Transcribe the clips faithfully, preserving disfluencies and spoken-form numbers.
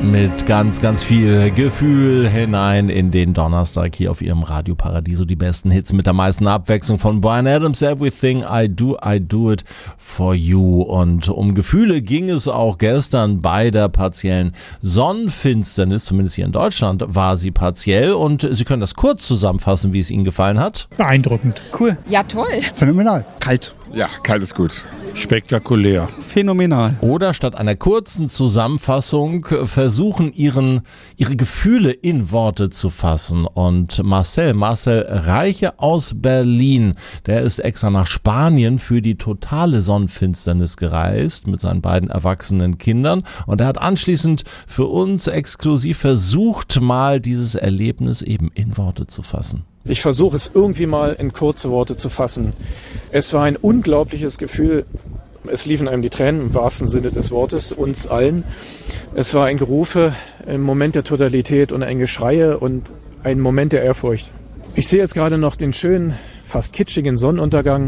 Mit ganz, ganz viel Gefühl hinein in den Donnerstag hier auf ihrem Radio Paradiso. Die besten Hits mit der meisten Abwechslung von Bryan Adams. Everything I Do, I Do It For You. Und um Gefühle ging es auch gestern bei der partiellen Sonnenfinsternis. Zumindest hier in Deutschland war sie partiell. Und Sie können das kurz zusammenfassen, wie es Ihnen gefallen hat. Beeindruckend. Cool. Ja, toll. Phänomenal. Kalt. Ja, kalt ist gut. Spektakulär. Phänomenal. Oder statt einer kurzen Zusammenfassung versuchen, ihren, ihre Gefühle in Worte zu fassen. Und Marcel, Marcel Reiche aus Berlin, der ist extra nach Spanien für die totale Sonnenfinsternis gereist mit seinen beiden erwachsenen Kindern. Und er hat anschließend für uns exklusiv versucht, mal dieses Erlebnis eben in Worte zu fassen. Ich versuche es irgendwie mal in kurze Worte zu fassen. Es war ein unglaubliches Gefühl. Es liefen einem die Tränen im wahrsten Sinne des Wortes, uns allen. Es war ein Gerufe, ein Moment der Totalität und ein Geschreie und ein Moment der Ehrfurcht. Ich sehe jetzt gerade noch den schönen, fast kitschigen Sonnenuntergang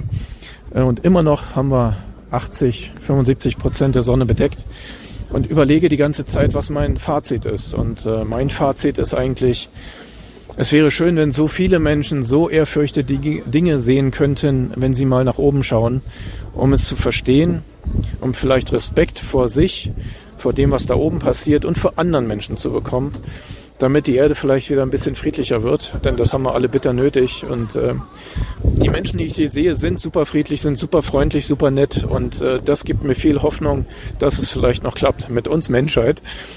und immer noch haben wir achtzig, fünfundsiebzig Prozent der Sonne bedeckt und überlege die ganze Zeit, was mein Fazit ist. Und mein Fazit ist eigentlich: Es wäre schön, wenn so viele Menschen so ehrfürchtige Dinge sehen könnten, wenn sie mal nach oben schauen, um es zu verstehen, um vielleicht Respekt vor sich, vor dem, was da oben passiert und vor anderen Menschen zu bekommen, damit die Erde vielleicht wieder ein bisschen friedlicher wird, denn das haben wir alle bitter nötig. Und äh, die Menschen, die ich hier sehe, sind super friedlich, sind super freundlich, super nett und äh, das gibt mir viel Hoffnung, dass es vielleicht noch klappt mit uns Menschheit.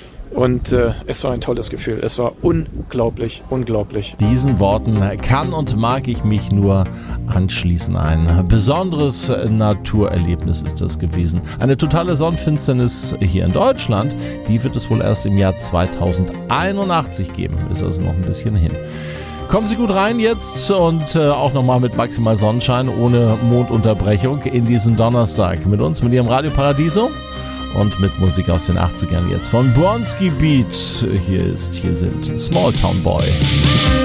Und äh, es war ein tolles Gefühl. Es war unglaublich, unglaublich. Diesen Worten kann und mag ich mich nur anschließen. Ein besonderes Naturerlebnis ist das gewesen. Eine totale Sonnenfinsternis hier in Deutschland, die wird es wohl erst im Jahr zweitausendeinundachtzig geben. Ist also noch ein bisschen hin. Kommen Sie gut rein jetzt und äh, auch nochmal mit maximal Sonnenschein, ohne Mondunterbrechung in diesen Donnerstag. Mit uns, mit Ihrem Radio Paradiso. Und mit Musik aus den achtzigern jetzt von Bronski Beat. Hier ist, hier sind Small Town Boy.